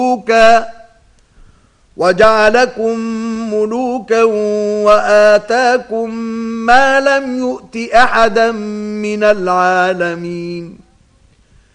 ملوكا وجعلكم ملوكا وآتاكم ما لم يؤت أحدا من العالمين